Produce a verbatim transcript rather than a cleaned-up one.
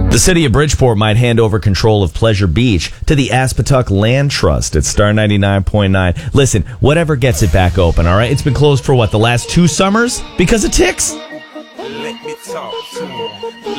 The city of Bridgeport might hand over control of Pleasure Beach to the Aspetuck Land Trust at Star ninety-nine point nine. Listen, whatever gets it back open, all right? It's been closed for what, the last two summers? Because of ticks? Let me talk to you.